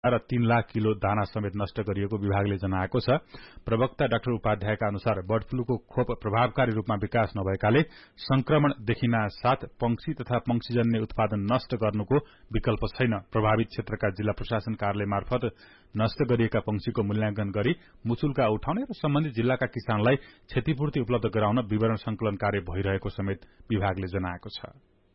र 3 लाख किलो दाना समेत नष्ट गरिएको विभागले जनाएको छ। प्रवक्ता डाक्टर उपाध्यायका अनुसार बर्ड फ्लूको खोप प्रभावकारी रूपमा विकास नभएकाले संक्रमण देखिना साथ पंक्षी तथा पंक्षीजन्य उत्पादन नष्ट गर्नुको विकल्प छैन। प्रभावित क्षेत्रका जिल्ला प्रशासन कार्यालय मार्फत नष्ट गरिएका पंक्षीको मूल्याङ्कन गरी मुचुल्का उठाउने र सम्बन्धित जिल्लाका किसानलाई क्षतिपूर्ति उपलब्ध गराउन विवरण संकलन कार्य भइरहेको समेत विभागले जनाएको छ।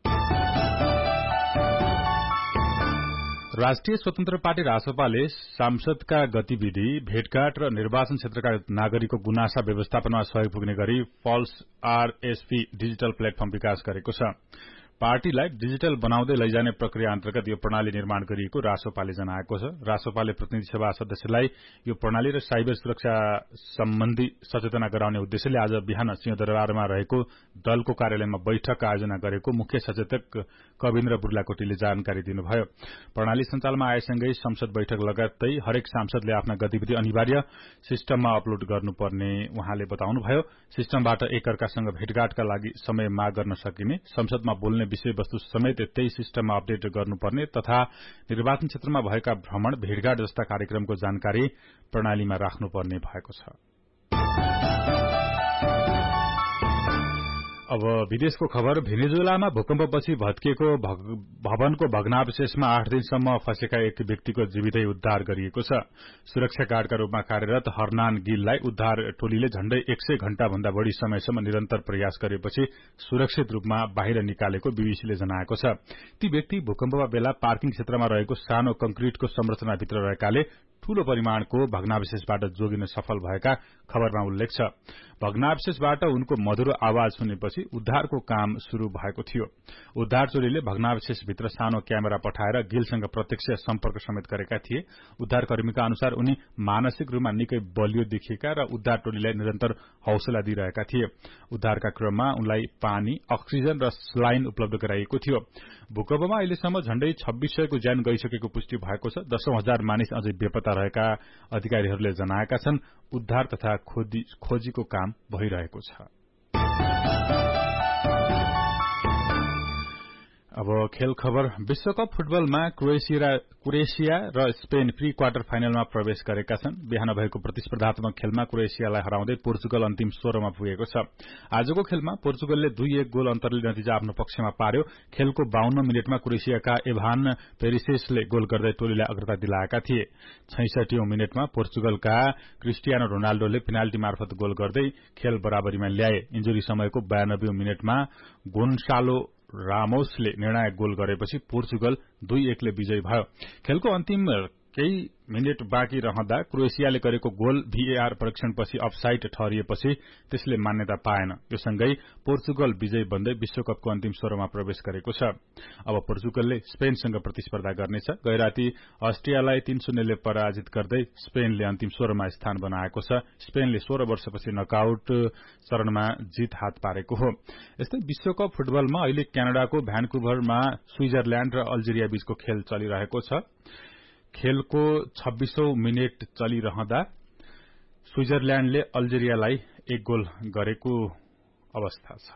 राष्ट्रिय स्वतन्त्र पार्टी रासपाले सांसदका गतिविधि, भेटघाट र निर्वाचन क्षेत्रका नागरिकको गुनासा व्यवस्थापनमा सहयोग पुग्ने गरी पल्स आरएसपी डिजिटल प्लेटफर्म विकास गरेको छ। पार्टीलाई डिजिटल बनाउँदै लैजाने प्रक्रिया अन्तर्गत यो प्रणाली निर्माण गरिएको रासोपाले जनाएको छ। रासोपाले प्रतिनिधि सभा सदस्यलाई यो प्रणाली र साइबर सुरक्षा सम्बन्धी सचेतना गराउने उद्देश्यले आज बिहान सिंहदरबारमा रहेको दलको कार्यालयमा बैठक आयोजना गरेको मुख्य सचेतक कविन्द्र बुर्लाकोटीले जानकारी दिनुभयो। प्रणाली सञ्चालनमा आएसँगै संसद बैठक लगायतै हरेक सांसदले आफ्ना गतिविधि अनिवार्य सिस्टममा अपलोड गर्नुपर्ने उहाँले बताउनुभयो। सिस्टमबाट एकअर्कासँग भेटघाटका लागि समय माग गर्न सकिने, संसदमा बोल्ने विषयवस्तु समेत त्यही सिस्टममा अपडेट गर्नुपर्ने तथा निर्वाचन क्षेत्रमा भएका भ्रमण, भेटघाट जस्ता कार्यक्रमको जानकारी प्रणालीमा राख्नुपर्ने भएको छ। अब विदेशको खबर। भेनेजुएलामा भूकम्पपछि भत्किएको भवनको भग्नावशेषमा 8 दिनसम्म फँसेका एक व्यक्तिको जीवितै उद्धार गरिएको छ। सुरक्षा गार्डका रूपमा कार्यरत हर्नान गिललाई उद्धार टोलीले झण्डै 100 घण्टा भन्दा बढ़ी समयसम्म निरन्तर प्रयास गरेपछि सुरक्षित रूपमा बाहिर निकालेको बीबीसीले जनाएको छ। ती व्यक्ति भूकम्पका बेला पार्किङ क्षेत्रमा रहेको सानो कंक्रिटको संरचनाभित्र रहेकाले ठूलो परिमाणको भग्नावशेषबाट जोगिन सफल भएका खबरमा उल्लेख छ। भग्नावशेषबाट उनको मधुरो आवाज सुनेपछि उद्धारको काम शुरू भएको थियो। उद्धार टोलीले भग्नावशेषभित्र सानो क्यामेरा पठाएर गिलसँग प्रत्यक्ष सम्पर्क समेत गरेका थिए। उद्धारकर्मीका अनुसार उनी मानसिक रूपमा निकै बलियो देखिएका र उद्धार टोलीलाई निरन्तर हौसला दिइरहेका थिए। उद्धारका क्रममा उनलाई पानी, अक्सिजन र स्लाइन उपलब्ध गराइएको थियो। भूकम्पमा अहिलेसम्म झण्डै 2600 को ज्यान गइसकेको पुष्टि भएको छ। 10,000 मानिस अझै बेपत्ता रहेका अधिकारीहरूले जनाएका छन्। उद्धार तथा खोजीको काम भइरहेको छ। अब खेल खबर। विश्वकप फुटबलमा क्रोएसिया र स्पेन प्री क्वार्टर फाइनलमा प्रवेश गरेका छन्। बिहान भएको प्रतिस्पर्धात्मक खेलमा क्रोएसियालाई हराउँदै पोर्चुगल अन्तिम 16 मा पुगेको छ। आजको खेलमा पोर्चुगलले 2-1 गोल अन्तरले नतिजा आफ्नो पक्षमा पार्यो। खेलको 52 मिनेटमा क्रोएसियाका एभान पेरिसेसले गोल गर्दै टोलीलाई अग्रता दिलाएका थिए। 66औं मिनेटमा पोर्चुगलका क्रिस्टियानो रोनाल्डोले पेनाल्टी मार्फत गोल गर्दै खेल बराबरीमा ल्याए। इन्जुरी समयको 92औं मिनेटमा गोन्सालो रामोसले निर्णायक गोल गरेपछि पोर्चुगल 2-1 ले विजयी भयो। खेलको अन्तिम केही मिनेट बाँकी रहँदा क्रोएसियाले गरेको गोल भीएआर परीक्षणपछि अफसाइड ठहरिएपछि त्यसले मान्यता पाएन। यो सँगै पोर्चुगल विजयी बन्दै विश्वकपको अन्तिम 16 मा प्रवेश गरेको छ। अब पोर्चुगलले स्पेनसँग प्रतिस्पर्धा गर्नेछ। गैराती अस्ट्रियालाई 3-0 ले पराजित गर्दै स्पेनले अन्तिम 16 मा स्थान बनाएको छ। स्पेनले 16 वर्षपछि नकआउट चरणमा जित हात पारेको हो। यस्तै विश्वकप फुटबलमा अहिले क्यानाडाको भ्यानकुभरमा स्विजरल्याण्ड र अल्जेरिया बीचको खेल चलिरहेको छ। खेलको 26औं मिनेट चलिरहँदा स्विजरल्याण्डले अल्जेरियालाई 1 गोल गरेको अवस्था छ।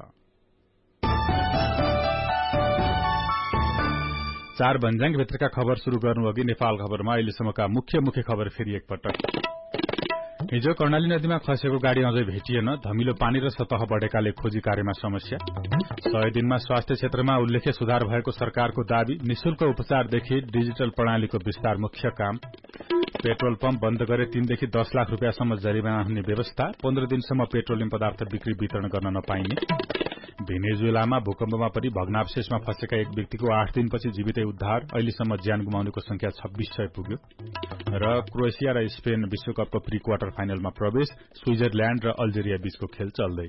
4 भन्ज्याङ भित्रका खबर शुरू गर्नु अघि नेपाल खबरमा अहिलेसम्मका मुख्य खबर फेरि एकपटक। हिजो कर्णाली नदीमा खसेको गाडी अझै भेटिएन। धमिलो पानी र सतह बढेकाले खोजी कार्यमा समस्या। 100 दिनमा स्वास्थ्य क्षेत्रमा उल्लेख्य सुधार भएको सरकारको दावी। निशुल्क उपचारदेखि डिजिटल प्रणालीको विस्तार मुख्य काम। पेट्रोल पम्प बन्द गरे 3 देखि 10 लाख रुपियाँसम्म जरिवाना हुने व्यवस्था। 15 दिनसम्म पेट्रोलियम पदार्थ बिक्री वितरण गर्न नपाइने। भेनेजुएलामा भूकम्पमा परि भग्नावशेषमा फँसेका एक व्यक्तिको 8 दिनपछि जीवितै उद्धार। अहिलेसम्म ज्यान गुमाउनेको संख्या 2600 पुग्यो। र क्रोएसिया र स्पेन विश्वकपको प्री क्वार्टर फाइनलमा प्रवेश। स्विजरल्याण्ड र अल्जेरिया बीचको खेल चल्दै।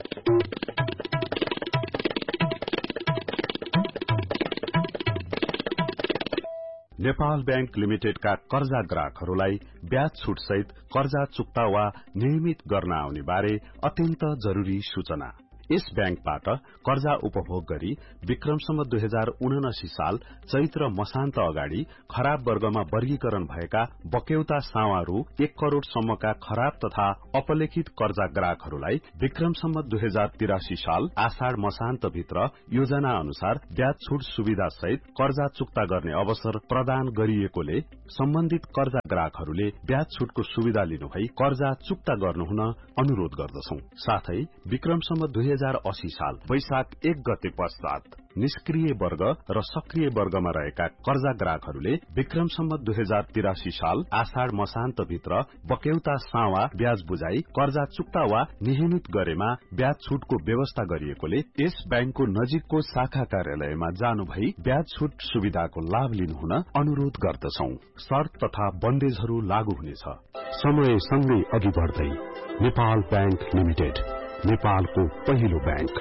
नेपाल बैंक लिमिटेडका कर्जा ग्राहकहरूलाई ब्याज छुट सहित कर्जा चुक्ता वा नियमित गर्न आउने बारे अत्यन्त जरुरी सूचना। यस ब्याङ्कबाट कर्जा उपभोग गरी विक्रमसम्म 2079 साल चैत्र मसान्त अगाडि खराब वर्गमा वर्गीकरण भएका बक्यौता सावा रु 1 करोड़ सम्मका खराब तथा अपलेखित कर्जा ग्राहकहरूलाई विक्रमसम्म 2083 साल आषाढ़ मसान्त भित्र योजना अनुसार ब्याज छूट सुविधा सहित कर्जा चुक्ता गर्ने अवसर प्रदान गरिएकोले सम्बन्धित कर्जा ग्राहकहरूले ब्याज छूटको सुविधा लिनुभई कर्जा चुक्ता गर्नुहुन अनुरोध गर्दछौं। साथै विक्रमसम्म 2080 साल वैशाख 1 गते पश्चात निष्क्रिय वर्ग र सक्रिय वर्गमा रहेका कर्जा ग्राहकहरूले विक्रमसम्म 2083 साल आषाढ़ मसान्त भित्र बक्यौता सावा ब्याज बुझाई कर्जा चुक्ता वा नियमित गरेमा ब्याज छूटको व्यवस्था गरिएकोले यस ब्याङ्कको नजिकको शाखा कार्यालयमा जानु भई ब्याज छूट सुविधाको लाभ लिनुहुन अनुरोध गर्दछौं। शर्त तथा बन्देजहरू लागू हुनेछ। समय सँगै अघि बढ्दै नेपाल ब्याङ्क लिमिटेड, नेपालको पहिलो ब्याङ्क।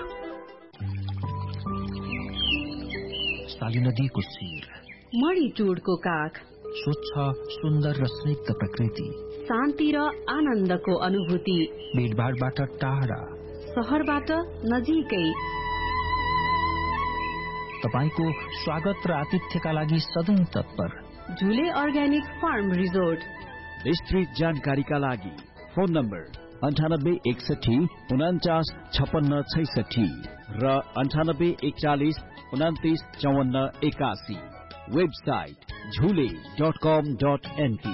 साली नदीको शिर, मणिटुडको काख, स्वच्छ सुन्दर र स्निग्ध प्रकृति, शान्ति र आनन्दको अनुभूति, भीडभाडबाट टाढा, शहरबाट नजिकै, तपाईको स्वागत र आतिथ्यका लागि सधैं तत्पर। झुले अर्ग्यानिक फार्म रिजोर्ट। विस्तृत जानकारीका लागि फोन नम्बर 9861 49 56 66 र 9841 29 54 81। वेबसाइट झुले.com.np।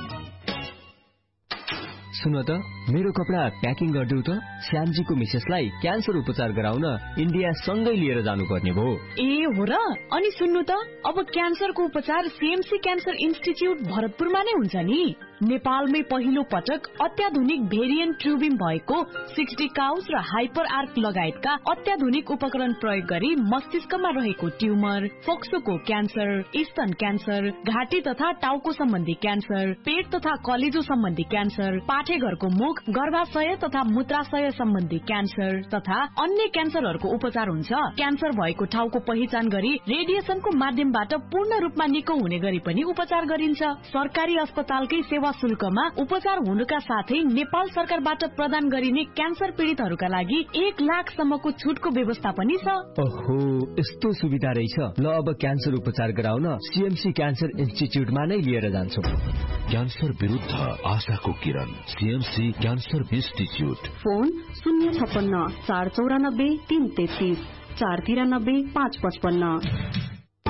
सुन त, मेरो कपडा प्याकिङ गरिदेऊ त। श्यामजीको मिसेसलाई क्यान्सर उपचार गराउन इन्डिया सँगै लिएर जानुपर्ने भो। ए हो र? अनि सुन्नु त, अब क्यान्सरको उपचार सीएमसी क्यान्सर इन्स्टिच्युट भरतपुरमा नै हुन्छ नि। नेपालमै पहिलो पटक अत्याधुनिक भेरिएन्ट ट्युबिङ भएको 60 काउस र हाइपर आर्क लगायतका अत्याधुनिक उपकरण प्रयोग गरी मस्तिष्कमा रहेको ट्युमर, फोक्सोको क्यान्सर, स्तन क्यान्सर, घाँटी तथा टाउको सम्बन्धी क्यान्सर, पेट तथा कलेजो सम्बन्धी क्यान्सर, पाठेघरको मुख, गर्भाशय तथा मूत्राशय सम्बन्धी क्यान्सर तथा अन्य क्यान्सरहरूको उपचार हुन्छ। क्यान्सर भएको ठाउँको पहिचान गरी रेडिएसनको माध्यमबाट पूर्ण रूपमा निको हुने गरी पनि उपचार गरिन्छ। सरकारी अस्पतालकै सेवा शुल्कमा उपचार हुनुका साथै नेपाल सरकारबाट प्रदान गरिने क्यान्सर पीड़ितहरूका लागि 1 लाख सम्मको छुटको व्यवस्था पनि छ। ओहो, यस्तो सुविधा रहेछ। ल, अब क्यान्सर उपचार गराउन सीएमसी क्यान्सर इन्स्टिच्युटमा नै लिएर जान्छौं। क्यान्सर विरुद्ध आशाको किरण, सीएमसी क्यान्सर इन्स्टिच्युट। फोन 056 494 333 493 555।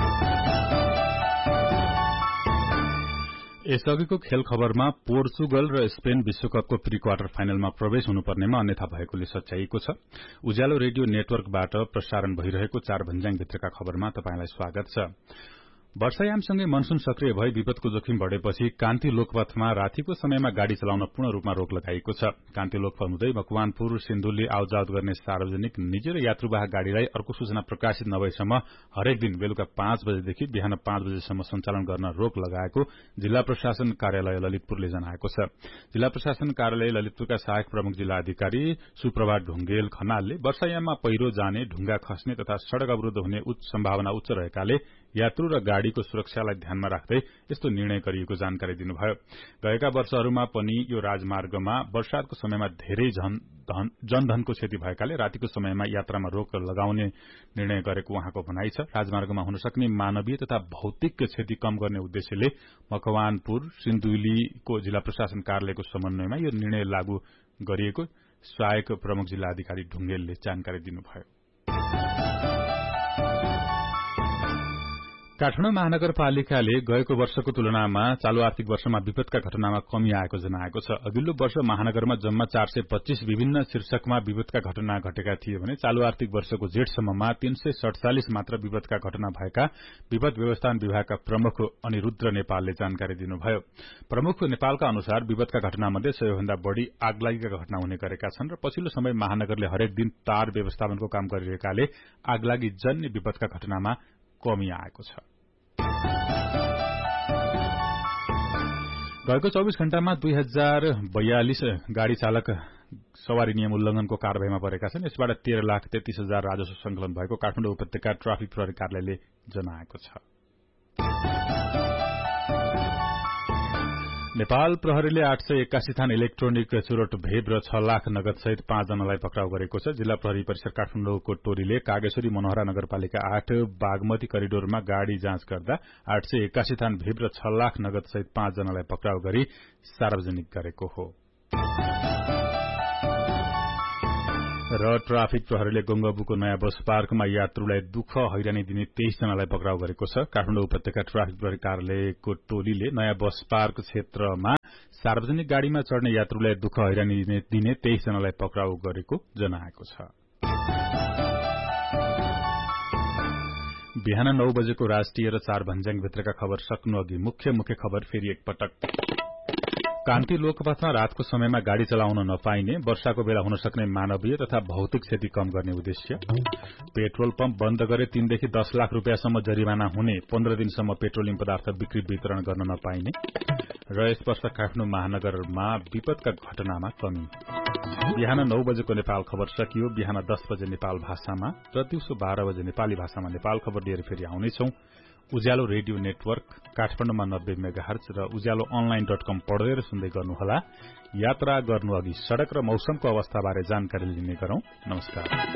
यसअघिको खेल खबरमा पोर्चुगल र स्पेन विश्वकपको प्री क्वार्टर फाइनलमा प्रवेश हुनुपर्नेमा अन्यथा भएकोले सच्याइएको छ। उज्यालो रेडियो नेटवर्कबाट प्रसारण भइरहेको 4 भन्ज्याङ भित्रका खबरमा तपाईंलाई स्वागत छ। वर्षायामसँगै मनसून सक्रिय भई विपदको जोखिम बढेपछि कान्ति लोकपथमा रातिको समयमा गाड़ी चलाउन पूर्ण रूपमा रोक लगाइएको छ। कान्ति लोकपथ हुँदै मकवानपुर सिन्धुली आउजाउत गर्ने सार्वजनिक, निजी र यात्रुवाहक गाड़ीलाई अर्को सूचना प्रकाशित नभएसम्म हरेक दिन बेलुका 5 बजेदेखि बिहान 5 बजेसम्म सञ्चालन गर्न रोक लगाएको जिल्ला प्रशासन कार्यालय ललितपुरले जनाएको छ। जिल्ला प्रशासन कार्यालय ललितपुरका सहायक प्रमुख जिल्ला अधिकारी सुप्रभात ढुंगेल खनालले वर्षायाममा पहिरो जाने, ढुंगा खस्ने तथा सड़क अवरुद्ध हुने सम्भावना उच्च रहेकाले यात्रु र गाड़ीको सुरक्षालाई ध्यानमा राख्दै यस्तो निर्णय गरिएको जानकारी दिनुभयो। गएका वर्षहरूमा पनि यो राजमार्गमा वर्षातको समयमा धेरै जनधनको क्षति भएकाले रातिको समयमा यात्रामा रोक लगाउने निर्णय गरेको उहाँको भनाइ छ। राजमार्गमा हुन सक्ने मानवीय तथा भौतिक क्षति कम गर्ने उद्देश्यले मकवानपुर सिन्धुलीको जिल्ला प्रशासन कार्यालयको समन्वयमा यो निर्णय लागू गरिएको सहायक प्रमुख जिल्ला अधिकारी ढुंगेलले जानकारी दिनुभयो। काठमाडौँ महानगरपालिकाले गएको वर्षको तुलनामा चालू आर्थिक वर्षमा विपदका घटनामा कमी आएको जनाएको छ। अघिल्लो वर्ष महानगरमा जम्मा 425 विभिन्न शीर्षकमा विपदका घटना घटेका थिए भने चालू आर्थिक वर्षको जेठसम्ममा 347 मात्र विपदका घटना भएका विपद व्यवस्थापन विभागका प्रमुख अनिरुद्ध नेपालले जानकारी दिनुभयो। प्रमुख नेपालका अनुसार विपदका घटनामध्ये सबैभन्दा बढ़ी आगलागीका घटना हुने गरेका छन् र पछिल्लो समय महानगरले हरेक दिन तार व्यवस्थापनको काम गरिरहेकाले आगलागी जन्य विपदका घटनामा कमी आएको छ। गएको 24 घण्टामा 2042 गाड़ी चालक सवारी नियम उल्लंघनको कार्यवाहीमा परेका छन्। यसबाट 13,33,000 राजस्व संकलन भएको काठमाडौँ उपत्यका ट्राफिक प्रहरी कार्यालयले जनाएको छ। नेपाल प्रहरीले 881 थान इलेक्ट्रोनिक चुरोट भेब र 6 लाख नगद सहित 5 जनालाई पक्राउ गरेको छ। जिल्ला प्रहरी परिसर काठमाडौँको टोलीले कागेश्वरी मनोहरा नगरपालिका 8 बागमती करिडोरमा गाड़ी जाँच गर्दा 881 थान भेब र 6 लाख नगद सहित 5 जनालाई पक्राउ गरी सार्वजनिक गरेको हो। र ट्राफिक प्रहरीले गंगबुको नयाँ बस पार्कमा यात्रुलाई दुःख हैरानी दिने 23 जनालाई पक्राउ गरेको छ। काठमाडौँ उपत्यका ट्राफिक प्रहरी कार्यालयको टोलीले नयाँ बस पार्क क्षेत्रमा सार्वजनिक गाड़ीमा चढ़ने यात्रुलाई दुःख हैरानी दिने 23 जनालाई पक्राउ गरेको जनाएको छ। बिहान 9 बजेको राष्ट्रिय र 4 भन्ज्याङ भित्रका खबर सक्नु अघि मुख्य खबर फेरि एकपटक। कान्ति लोकपथमा रातको समयमा गाड़ी चलाउन नपाइने, वर्षाको बेला हुन सक्ने मानवीय तथा भौतिक क्षति कम गर्ने उद्देश्य। पेट्रोल पम्प बन्द गरे 3 देखि 10 लाख रुपियाँसम्म जरिवाना हुने, 15 दिनसम्म पेट्रोलियम पदार्थ बिक्री वितरण गर्न नपाइने र यस वर्ष काठमाडौँ महानगरमा विपदका घटनामा कमी। बिहान 9 बजेको नेपाल खबर सकियो। बिहान 10 बजे नेपाल भाषामा र दिउँसो 12 बजे नेपाली भाषामा नेपाल खबर लिएर फेरि आउनेछौं। उज्यालो रेडियो नेटवर्क काठमाडौँमा 90 मेगाहर्ज र उज्यालो online.com पढ्दै र सुन्दै गर्नुहोला। यात्रा गर्नु अघि सड़क र मौसमको अवस्थाबारे जानकारी लिने गरौं। नमस्कार।